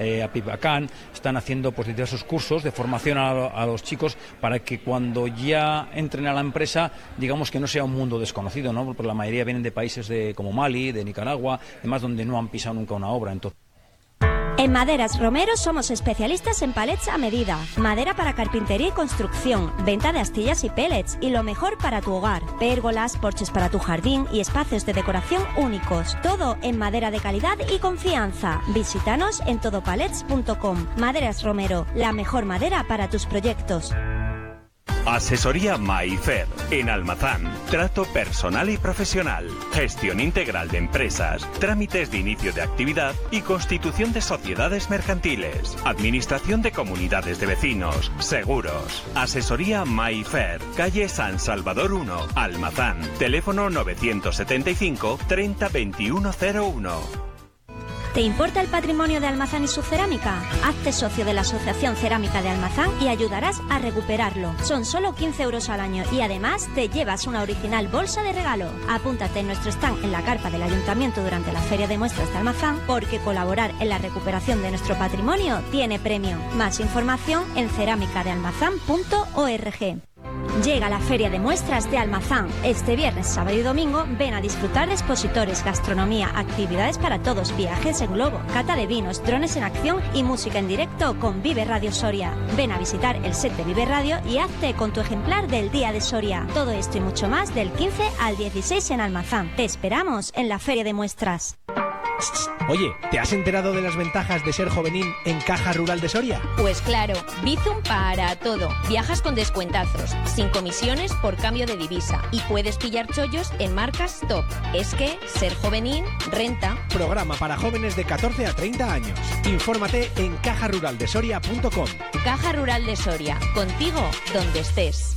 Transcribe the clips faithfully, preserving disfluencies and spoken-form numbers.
eh, Apivacán, están haciendo pues diversos cursos de formación a, a los chicos para que cuando ya entren a la empresa, digamos que no sea un mundo desconocido, ¿no? Porque la mayoría vienen de países de, como Mali, de Nicaragua, además donde no han pisado nunca una obra. Entonces... En Maderas Romero somos especialistas en palets a medida, madera para carpintería y construcción, venta de astillas y pellets y lo mejor para tu hogar, pérgolas, porches para tu jardín y espacios de decoración únicos. Todo en madera de calidad y confianza. Visítanos en todo palets punto com. Maderas Romero, la mejor madera para tus proyectos. Asesoría Maifer en Almazán. Trato personal y profesional. Gestión integral de empresas. Trámites de inicio de actividad y constitución de sociedades mercantiles. Administración de comunidades de vecinos. Seguros. Asesoría Maifer. Calle San Salvador uno, Almazán. Teléfono novecientos setenta y cinco, treinta, veintiuno cero uno. ¿Te importa el patrimonio de Almazán y su cerámica? Hazte socio de la Asociación Cerámica de Almazán y ayudarás a recuperarlo. Son solo quince euros al año y además te llevas una original bolsa de regalo. Apúntate en nuestro stand en la carpa del Ayuntamiento durante la Feria de Muestras de Almazán porque colaborar en la recuperación de nuestro patrimonio tiene premio. Más información en cerámica de almazán punto org. Llega la Feria de Muestras de Almazán. Este viernes, sábado y domingo ven a disfrutar de expositores, gastronomía, actividades para todos, viajes en globo, cata de vinos, drones en acción y música en directo con Vive Radio Soria. Ven a visitar el set de Vive Radio y hazte con tu ejemplar del Día de Soria. Todo esto y mucho más del quince al dieciséis en Almazán. Te esperamos en la Feria de Muestras. Oye, ¿te has enterado de las ventajas de ser jovenín en Caja Rural de Soria? Pues claro, Bizum para todo. Viajas con descuentazos, sin comisiones por cambio de divisa y puedes pillar chollos en marcas top. Es que ser jovenín renta. Programa para jóvenes de catorce a treinta años. Infórmate en caja rural de soria punto com. Caja Rural de Soria, contigo donde estés.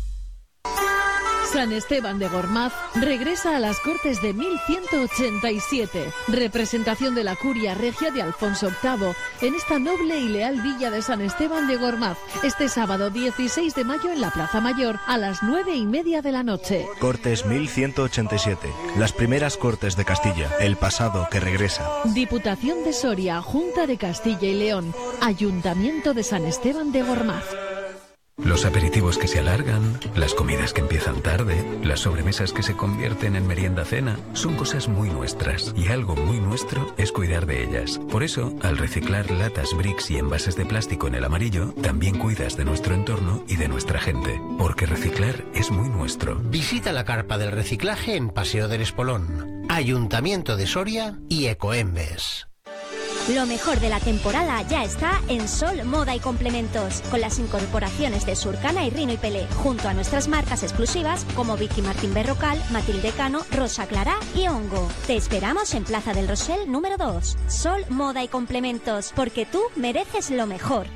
San Esteban de Gormaz regresa a las Cortes de mil ciento ochenta y siete. Representación de la Curia Regia de Alfonso octavo en esta noble y leal villa de San Esteban de Gormaz. Este sábado dieciséis de mayo en la Plaza Mayor a las nueve y media de la noche. Cortes mil ciento ochenta y siete. Las primeras Cortes de Castilla. El pasado que regresa. Diputación de Soria, Junta de Castilla y León, Ayuntamiento de San Esteban de Gormaz. Los aperitivos que se alargan, las comidas que empiezan tarde, las sobremesas que se convierten en merienda-cena, son cosas muy nuestras y algo muy nuestro es cuidar de ellas. Por eso, al reciclar latas, bricks y envases de plástico en el amarillo, también cuidas de nuestro entorno y de nuestra gente, porque reciclar es muy nuestro. Visita la carpa del reciclaje en Paseo del Espolón, Ayuntamiento de Soria y Ecoembes. Lo mejor de la temporada ya está en Sol Moda y Complementos, con las incorporaciones de Surcana y Rino y Pelé, junto a nuestras marcas exclusivas como Vicky Martín Berrocal, Matilde Cano, Rosa Clara y Hongo. Te esperamos en Plaza del Rosell número dos. Sol Moda y Complementos, porque tú mereces lo mejor.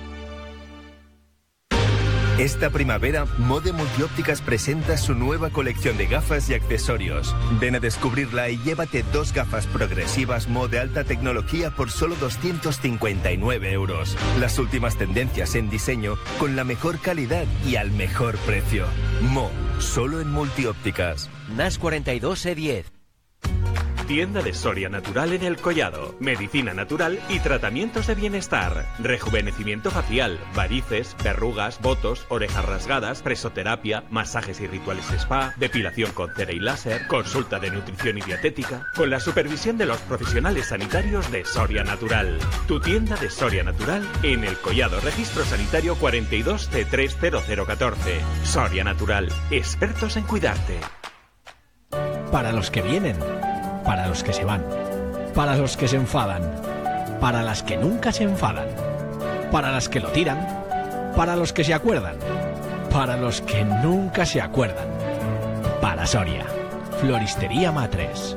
Esta primavera, Mode Multiópticas presenta su nueva colección de gafas y accesorios. Ven a descubrirla y llévate dos gafas progresivas Mo de alta tecnología por solo doscientos cincuenta y nueve euros. Las últimas tendencias en diseño con la mejor calidad y al mejor precio. Mo, solo en Multiópticas. N A S cuarenta y dos E diez. Tienda de Soria Natural en El Collado. Medicina natural y tratamientos de bienestar. Rejuvenecimiento facial, varices, verrugas, botos, orejas rasgadas, presoterapia, masajes y rituales spa, depilación con cera y láser, consulta de nutrición y dietética, con la supervisión de los profesionales sanitarios de Soria Natural. Tu tienda de Soria Natural en El Collado. Registro sanitario cuarenta y dos C tres cero cero uno cuatro. Soria Natural. Expertos en cuidarte. Para los que vienen. Para los que se van, para los que se enfadan, para las que nunca se enfadan, para las que lo tiran, para los que se acuerdan, para los que nunca se acuerdan. Para Soria, Floristería Matres.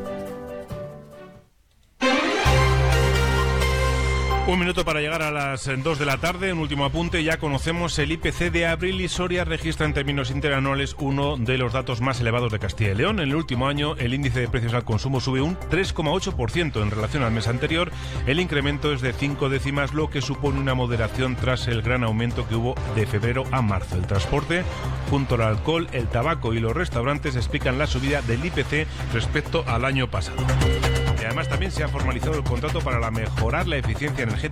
Un minuto para llegar a las dos de la tarde. Un último apunte. Ya conocemos el I P C de abril y Soria registra en términos interanuales uno de los datos más elevados de Castilla y León. En el último año el índice de precios al consumo sube un tres coma ocho por ciento en relación al mes anterior. El incremento es de cinco décimas, lo que supone una moderación tras el gran aumento que hubo de febrero a marzo. El transporte, junto al alcohol, el tabaco y los restaurantes explican la subida del I P C respecto al año pasado. Y además también se ha formalizado el contrato para la mejorar la eficiencia energética